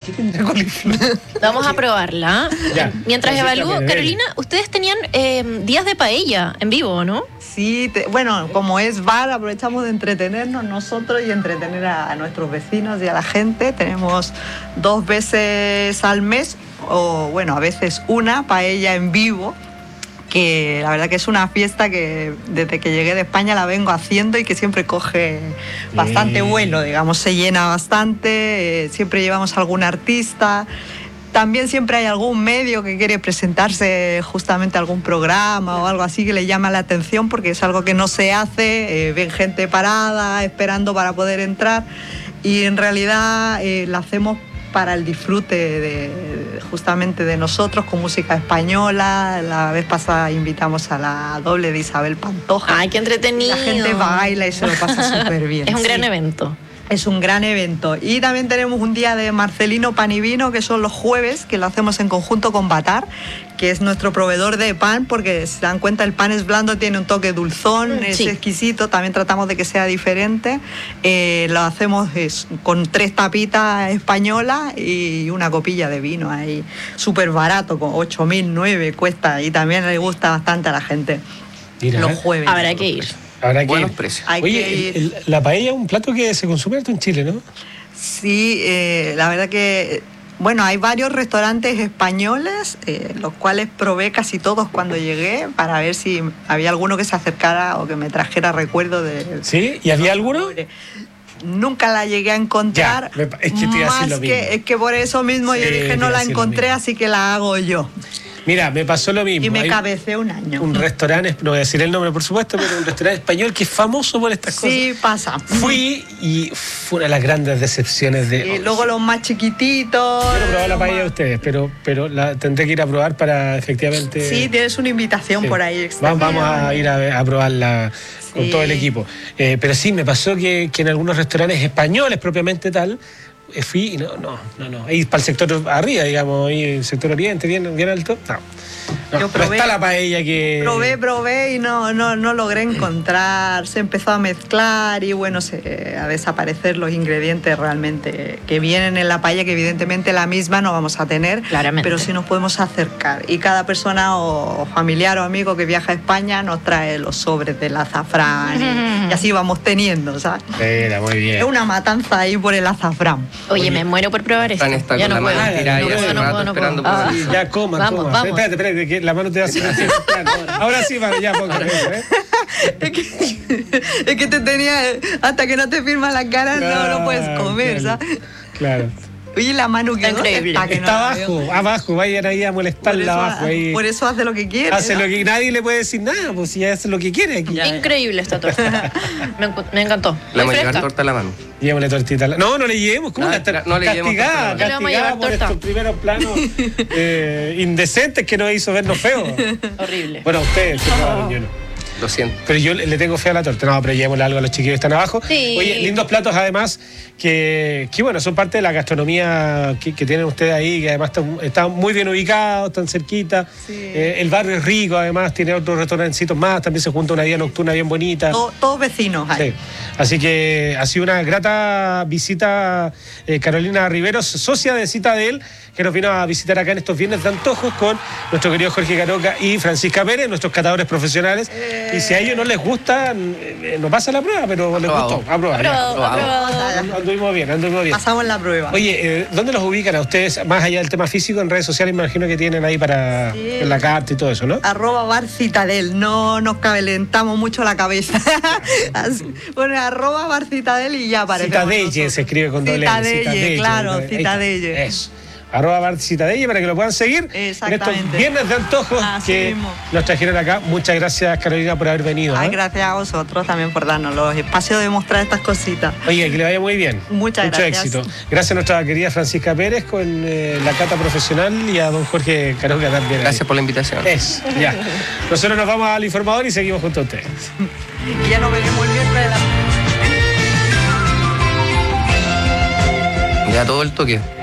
¿Qué tendrá coliflor? Vamos a probarla. Ya. Mientras evalúo, Dale. Carolina, ustedes tenían días de paella en vivo, ¿no? Sí, bueno, como es bar, aprovechamos de entretenernos nosotros y entretener a nuestros vecinos y a la gente. Tenemos 2 veces al mes, o bueno, a veces una paella en vivo, que la verdad que es una fiesta que desde que llegué de España la vengo haciendo y que siempre coge bastante vuelo, digamos, se llena bastante, siempre llevamos algún artista. También siempre hay algún medio que quiere presentarse justamente a algún programa o algo así que le llama la atención porque es algo que no se hace, ven gente parada esperando para poder entrar y en realidad la hacemos para el disfrute justamente de nosotros con música española. La vez pasada invitamos a la doble de Isabel Pantoja. ¡Ay, qué entretenido! La gente baila y se lo pasa súper bien. Es un gran sí. evento. Es un gran evento. Y también tenemos un día de Marcelino Pan y Vino, que son los jueves, que lo hacemos en conjunto con Batar, que es nuestro proveedor de pan, porque si se dan cuenta el pan es blando, tiene un toque dulzón, es exquisito, también tratamos de que sea diferente. Lo hacemos con 3 tapitas españolas y una copilla de vino ahí, súper barato, con 8.000, 9 cuesta, y también le gusta bastante a la gente. Mira, los jueves. Habrá que ir. Habrá que Buenos ir. precios. Oye, la paella es un plato que se consume harto en Chile, ¿no? Sí, la verdad que, bueno, hay varios restaurantes españoles, los cuales probé casi todos cuando llegué, para ver si había alguno que se acercara o que me trajera recuerdo de... ¿Sí? ¿Y había alguno? Nunca la llegué a encontrar. Ya, es que te iba a decir lo mismo. Es que por eso mismo Sí, yo dije, no la encontré, así que la hago yo. Mira, me pasó lo mismo. Y me Hay cabeceé un año. un restaurante, no voy a decir el nombre por supuesto, pero un restaurante español que es famoso por estas cosas. Sí, pasa. Fui y fue una de las grandes decepciones de... Y luego los más chiquititos. Quiero probar la los paella de más- ustedes, pero la tendré que ir a probar para efectivamente... Sí, tienes una invitación Sí. por ahí extra. Vamos a ir a probarla con Sí. todo el equipo. Pero sí, me pasó que en algunos restaurantes españoles propiamente tal, fui y no. Ahí para el sector arriba, digamos, ahí el sector oriente, bien alto. No, Yo pero probé- está la paella que... Probé y no logré encontrar. Se empezó a mezclar y bueno, a desaparecer los ingredientes realmente que vienen en la paella, que evidentemente la misma no vamos a tener, Claramente. pero sí nos podemos acercar. Y cada persona o familiar o amigo que viaja a España nos trae los sobres del azafrán y así vamos teniendo, ¿sabes? Era muy bien. Es una matanza ahí por el azafrán. Oye, me muero por probar esto. Fran está Ya con no la mano puedo. tirada No y hace puedo, no rato puedo, no esperando puedo. por Ah. Sí, ya coma. Vamos. Espérate, que la mano te va a hacer así. Ahora sí, vale, ya, póngale, ¿eh? Es que te tenía, hasta que no te firma la cara no puedes comer, Claro, ¿sabes? Claro. Oye, la mano que Increíble. Está abajo, vayan ahí a molestarla abajo. Ahí. Por eso hace lo que quiere. Hace ¿no? lo que nadie le puede decir nada, pues si hace lo que quiere aquí. Increíble esta torta. Me encantó. Le vamos Muy a llevar fresca. torta a la mano. Llevémosle tortita. No le llevemos. ¿Cómo No, la está? no le llevemos castigada, torta. No le vamos a llevar castigada por torta. estos primeros planos indecentes que nos hizo vernos feos. Horrible. Bueno, ustedes, que probaron, yo no. Lo siento. Pero yo le tengo fe a la torta. No, pero llevémosle algo a los chiquillos que están abajo. Sí. Oye, lindos platos además que bueno, son parte de la gastronomía que tienen ustedes ahí, que además están muy bien ubicados, están cerquita. Sí. El barrio es rico, además tiene otros restaurancitos más, también se junta una vida nocturna bien bonita. Todos vecinos hay. Sí. Así que ha sido una grata visita, Carolina Riveros, socia de Citadel, que nos vino a visitar acá en estos viernes de antojos con nuestro querido Jorge Caroca y Francisca Pérez, nuestros catadores profesionales. Y si a ellos no les gusta, no pasa la prueba, pero les Aprobado. gustó. Aprobado. ya. Aprobado. Anduvimos bien. Pasamos la prueba. Oye, ¿dónde los ubican a ustedes, más allá del tema físico, en redes sociales? Me imagino que tienen ahí para Sí. en la carta y todo eso, ¿no? @bar Citadel, no nos calentamos mucho la cabeza. Bueno, @bar Citadel y ya aparece. Citadelle se escribe con doble L. Citadelle, claro, Ahí está. Citadelle. Eso. @bar Citadelle para que lo puedan seguir. En Exactamente. estos viernes de antojos Así que mismo. nos trajeron acá. Muchas gracias, Carolina, por haber venido. Ay, ¿eh? gracias a vosotros también por darnos los espacios de mostrar estas cositas. Oye, que le vaya muy bien. Muchas Mucho gracias. éxito. Gracias a nuestra querida Francisca Pérez con la cata profesional y a don Jorge Caroca también. Gracias por la invitación. Es, ya. Nosotros nos vamos al informador y seguimos junto a ustedes. Y ya nos veremos el viernes de la... Ya todo el toque.